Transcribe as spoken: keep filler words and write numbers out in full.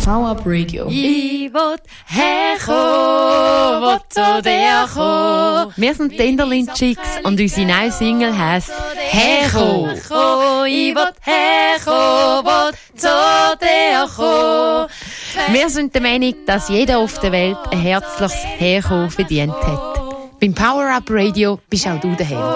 Power Up Radio. Ich will herkommen, will zu dir kommen. Wir sind die Enderlin Chicks und unsere neue Single heisst «Herkommen». Ich will herkommen, will zu dir kommen. Wir sind der Meinung, dass jeder auf der Welt ein herzliches Herkommen verdient hat. Beim Power Up Radio bist auch du daheim.